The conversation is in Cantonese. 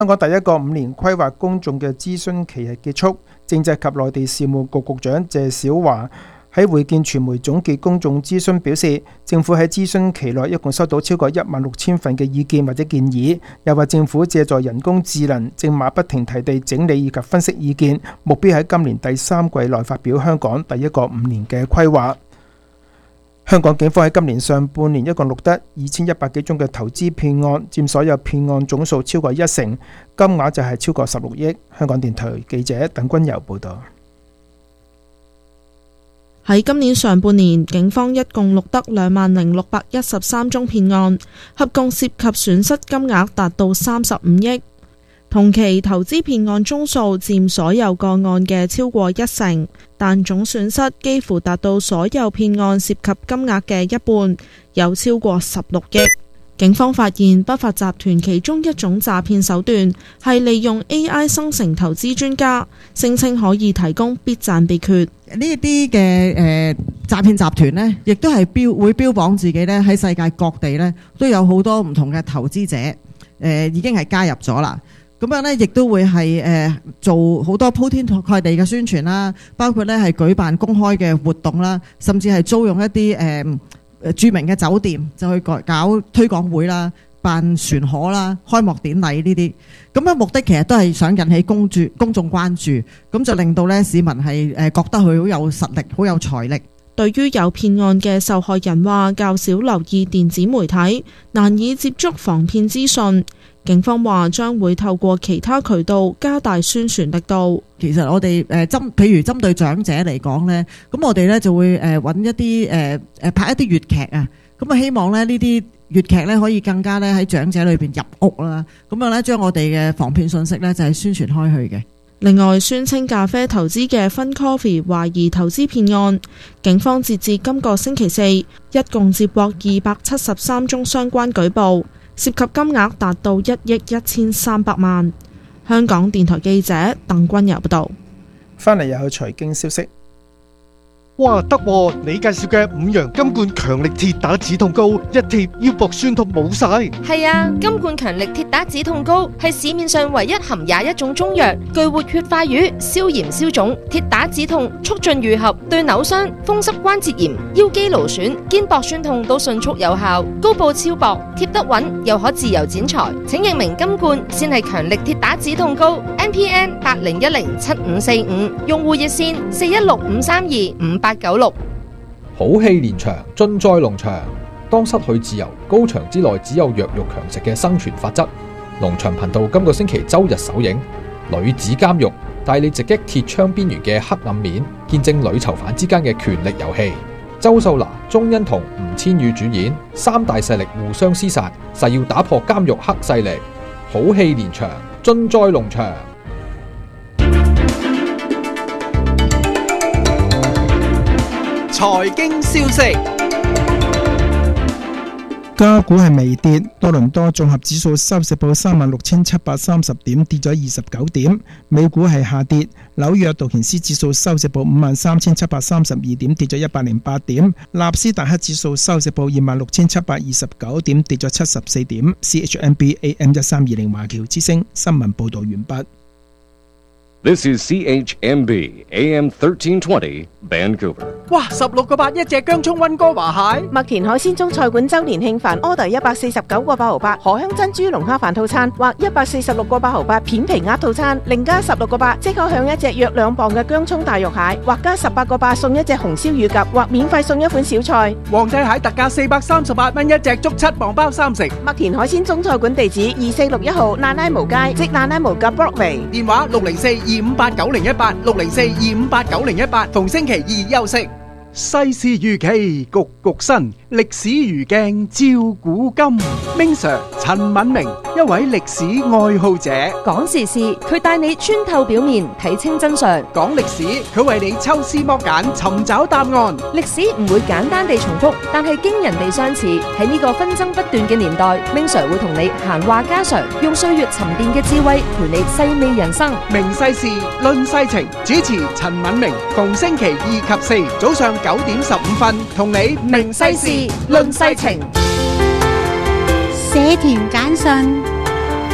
香港第一個5年規劃公眾嘅諮詢期係結束，政制及內地事務局局長謝小華喺會見傳媒總結公眾諮詢表示，政府喺諮詢期內一共收到超過16000份嘅意見或者建議，又話政府借助人工智能正馬不停蹄地整理以及分析意見，目標喺今年第3季內發表香港第一個5年嘅規劃。香港警方喺今年上半年一共錄得2100幾宗嘅投資騙案，佔所有騙案總數超過1成，金額就係超過16億。香港電台記者鄧君柔報道。 喺今年上半年，警方一共錄得20613宗騙案，合共涉及損失金額達到35億。同期投資騙案宗數佔所有個案嘅超過1成，但總損失幾乎達到所有騙案涉及金額嘅一半，有超過16億。警方發現不法集團其中一種詐騙手段係利用 AI 生成投資專家，聲稱可以提供必賺秘訣。 呢一啲嘅詐騙集團呢，亦都係會標榜自己呢喺世界各地呢都有好多唔同嘅投資者，已經係加入咗啦。咁樣呢，亦都會係做好多鋪天蓋地嘅宣傳啦，包括呢係舉辦公開嘅活動啦，甚至係租用一啲著名嘅酒店就去搞推廣會啦、辦船河啦、開幕典禮呢啲，咁樣目的其實都係想引起公眾關注，咁就令到呢市民係覺得佢好有實力、好有財力。 對於有騙案嘅受害人話較少留意電子媒體，難以接觸防騙資訊。警方話將會透過其他渠道加大宣傳力度。 其實我哋譬如針對長者嚟講呢，咁我哋呢就會揾一啲拍一啲粵劇啊，咁啊希望呢啲粵劇呢可以更加呢喺長者裏邊入屋啦，咁樣呢將我哋嘅防騙信息呢就係宣傳開去嘅。 另外，宣稱咖啡投資嘅 Fun Coffee 懷疑投資騙案，警方截至今個星期四，一共接獲273宗相關舉報，涉及金額達到1億1300萬。香港電台記者鄧君柔報道。 翻嚟又有財經消息。 哇，得喎！你介紹嘅5羊金冠強力鐵打止痛膏，一貼腰膊酸痛冇晒。 係啊，金冠強力鐵打止痛膏係市面上唯一含21種中藥，具活血化瘀、消炎消腫、鐵打止痛、促進愈合，對扭傷、風濕關節炎、腰肌勞損、肩膊酸痛都迅速有效。膏布超薄，貼得穩，又可自由剪裁。請認明金冠先係強力鐵打止痛膏 ，NPN 80107545，用戶熱線4165325896。 好戲連場，盡在農場。當失去自由，高牆之內只有弱肉強食嘅生存法則。農場頻道今個星期周日首映《女子監獄》，帶你直擊鐵窗邊緣嘅黑暗面，見證女囚犯之間嘅權力遊戲。周秀娜、鐘欣桐、吳千語主演，3大勢力互相廝殺，誓要打破監獄黑勢力。好戲連場，盡在農場。 財經消息， 加股係微跌，多倫多綜合指數收市報36730點，跌咗29點。美股係下跌，紐約道瓊斯指數收市報53732點，跌咗108點。納斯達克指數收市報26729點，跌咗74點。CHMB AM1320 華僑之聲新聞報道完畢。 This is CHMB AM 1320 Vancouver。 哇，16.8一隻姜葱溫哥華蟹。 麥田海鮮中菜館周年慶飯 order 149個8毫8，荷香珍珠龍蝦飯套餐或146個8毫8片皮鴨套餐，另加16個8即可享一隻約2磅嘅姜葱大肉蟹，或加18個8送一隻紅燒乳鴿，或免費送一款小菜。 皇帝蟹特價438蚊一隻，足7磅包3食。 麥田海鮮中菜館地址2461號蘭拉毛街，即蘭拉毛嘅 Broadway。 電話604-258-9018 604-258-9018，逢星期二休息。世事如棋，局局新，歷史如鏡照古今。Ming Sir 陳敏明，一位歷史愛好者， 講時事，佢帶你穿透表面，睇清真相； 講歷史，佢為你抽絲剝繭，尋找答案。 歷史唔會簡單地重複，但係驚人地相似。喺呢個紛爭不斷嘅年代，Ming Sir會同你閒話家常，用歲月沉澱嘅智慧陪你細味人生。 明世事，論世情，主持陳敏明，逢星期2及4早上9點15分，同你明世事論世情。 社團簡訊